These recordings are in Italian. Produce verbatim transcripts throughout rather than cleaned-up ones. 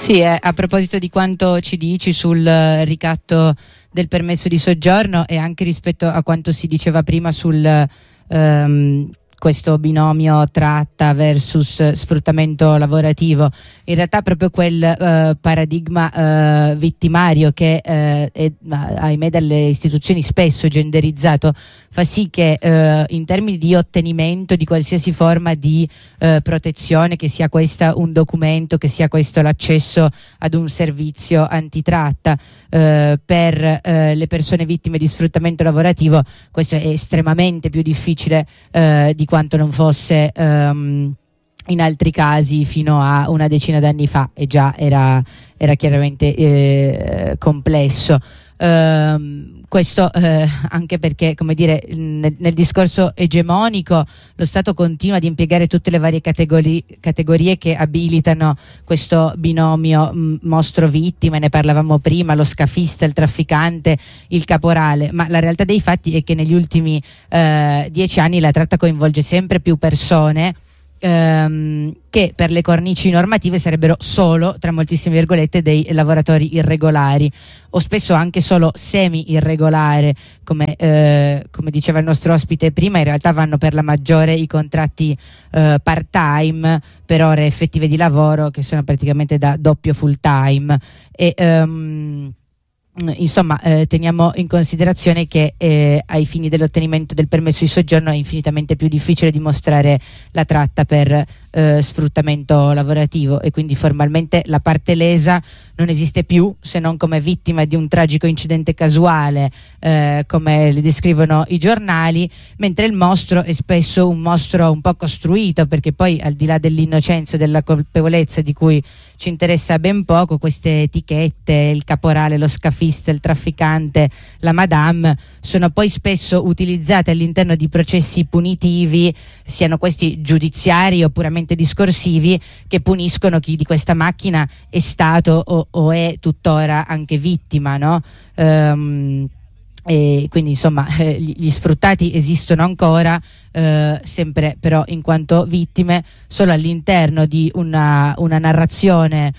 Sì, eh, a proposito di quanto ci dici sul ricatto del permesso di soggiorno e anche rispetto a quanto si diceva prima sul ehm, questo binomio tratta versus sfruttamento lavorativo, in realtà proprio quel eh, paradigma eh, vittimario che eh, è, ahimè, dalle istituzioni spesso genderizzato fa sì che eh, in termini di ottenimento di qualsiasi forma di eh, protezione, che sia questa un documento, che sia questo l'accesso ad un servizio antitratta eh, per eh, le persone vittime di sfruttamento lavorativo, questo è estremamente più difficile eh, di quanto non fosse um, in altri casi fino a una decina d'anni fa, e già era, era chiaramente eh, complesso. Uh, questo eh, anche perché, come dire, nel, nel discorso egemonico lo Stato continua ad impiegare tutte le varie categorie, categorie che abilitano questo binomio mh, mostro-vittima, ne parlavamo prima, lo scafista, il trafficante, il caporale, ma la realtà dei fatti è che negli ultimi eh, dieci anni la tratta coinvolge sempre più persone Ehm, che per le cornici normative sarebbero solo, tra moltissime virgolette, dei lavoratori irregolari, o spesso anche solo semi irregolare, come, eh, come diceva il nostro ospite prima. In realtà vanno per la maggiore i contratti eh, part time per ore effettive di lavoro, che sono praticamente da doppio full time, e um, insomma eh, teniamo in considerazione che eh, ai fini dell'ottenimento del permesso di soggiorno è infinitamente più difficile dimostrare la tratta per eh, sfruttamento lavorativo, e quindi formalmente la parte lesa non esiste più, se non come vittima di un tragico incidente casuale, eh, come le descrivono i giornali, mentre il mostro è spesso un mostro un po' costruito, perché poi, al di là dell'innocenza e della colpevolezza, di cui ci interessa ben poco, queste etichette, il caporale, lo scafista, il trafficante, la madame, sono poi spesso utilizzate all'interno di processi punitivi, siano questi giudiziari o puramente discorsivi, che puniscono chi di questa macchina è stato o, o è tuttora anche vittima, no? Um, e quindi insomma eh, gli, gli sfruttati esistono ancora, eh, sempre però in quanto vittime, solo all'interno di una, una narrazione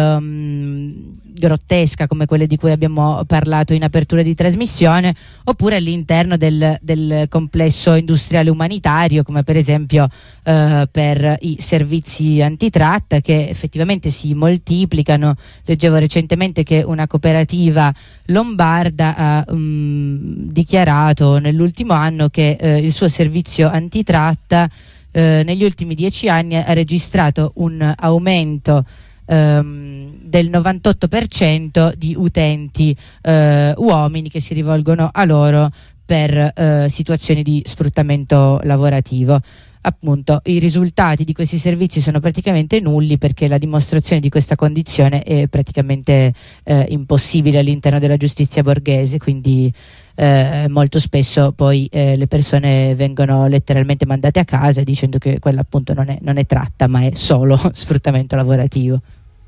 ehm, grottesca come quelle di cui abbiamo parlato in apertura di trasmissione, oppure all'interno del, del complesso industriale umanitario, come per esempio eh, per i servizi antitratta, che effettivamente si moltiplicano. Leggevo recentemente che una cooperativa lombarda ha um, dichiarato nell'ultimo anno che eh, il suo servizio antitratta eh, negli ultimi dieci anni ha registrato un aumento ehm, del novantotto per cento di utenti eh, uomini che si rivolgono a loro per eh, situazioni di sfruttamento lavorativo. Appunto, i risultati di questi servizi sono praticamente nulli, perché la dimostrazione di questa condizione è praticamente eh, impossibile all'interno della giustizia borghese, quindi eh, molto spesso poi eh, le persone vengono letteralmente mandate a casa dicendo che quella appunto non è, non è tratta, ma è solo sfruttamento lavorativo.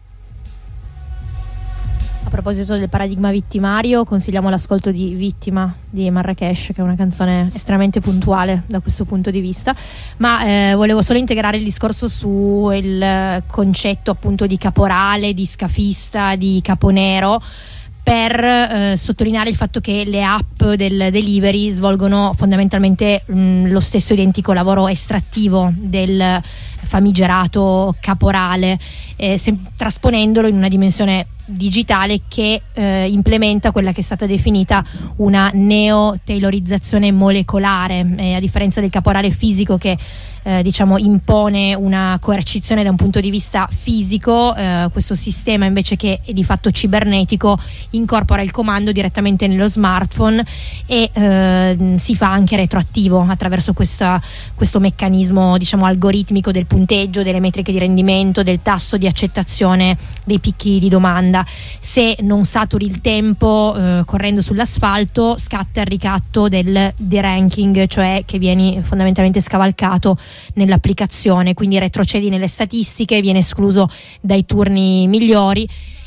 A proposito del paradigma vittimario, consigliamo l'ascolto di Vittima di Marrakesh, che è una canzone estremamente puntuale da questo punto di vista, ma eh, volevo solo integrare il discorso sul concetto appunto di caporale, di scafista, di caponero, per eh, sottolineare il fatto che le app del delivery svolgono fondamentalmente mh, lo stesso identico lavoro estrattivo del famigerato caporale, eh, sem- trasponendolo in una dimensione digitale che eh, implementa quella che è stata definita una neo-tailorizzazione molecolare, eh, a differenza del caporale fisico che eh, diciamo impone una coercizione da un punto di vista fisico. Eh, questo sistema, invece, che è di fatto cibernetico, incorpora il comando direttamente nello smartphone e eh, si fa anche retroattivo attraverso questa, questo meccanismo, diciamo, algoritmico del punteggio, delle metriche di rendimento, del tasso di accettazione dei picchi di domanda. Se non saturi il tempo eh, correndo sull'asfalto, scatta il ricatto del deranking, cioè che vieni fondamentalmente scavalcato nell'applicazione, quindi retrocedi nelle statistiche, viene escluso dai turni migliori.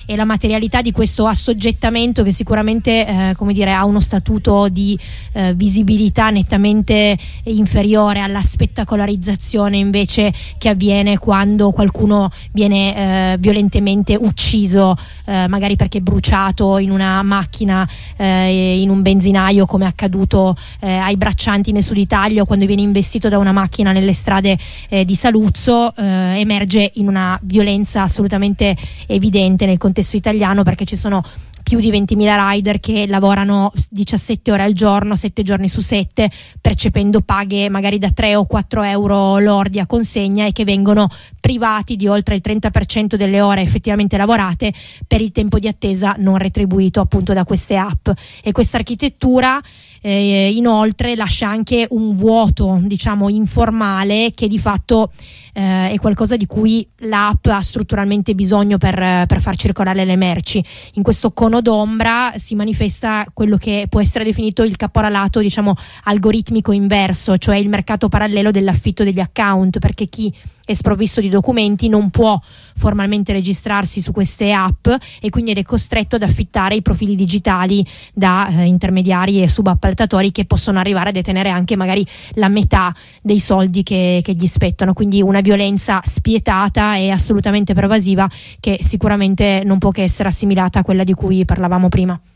e la materialità di questo assoggettamento, che sicuramente eh, come dire, ha uno statuto di eh, visibilità nettamente inferiore alla spettacolarizzazione invece che avviene quando qualcuno viene eh, violentemente ucciso, eh, magari perché bruciato in una macchina, eh, in un benzinaio, come è accaduto eh, ai braccianti nel Sud Italia, o quando viene investito da una macchina nelle strade eh, di Saluzzo. Eh, emerge in una violenza assolutamente evidente nel contesto italiano, perché ci sono più di ventimila rider che lavorano diciassette ore al giorno, sette giorni su sette, percependo paghe magari da tre o quattro euro lordi a consegna, e che vengono privati di oltre il trenta per cento delle ore effettivamente lavorate per il tempo di attesa non retribuito appunto da queste app. E questa architettura eh, inoltre lascia anche un vuoto, diciamo, informale, che di fatto eh, è qualcosa di cui l'app ha strutturalmente bisogno per, per far circolare le merci. In questo cono d'ombra si manifesta quello che può essere definito il caporalato, diciamo, algoritmico inverso, cioè il mercato parallelo dell'affitto degli account, perché chi è sprovvisto di documenti non può formalmente registrarsi su queste app e quindi è costretto ad affittare i profili digitali da eh, intermediari e subappaltatori, che possono arrivare a detenere anche magari la metà dei soldi che, che gli spettano. Quindi una violenza spietata e assolutamente pervasiva, che sicuramente non può che essere assimilata a quella di cui parlavamo prima.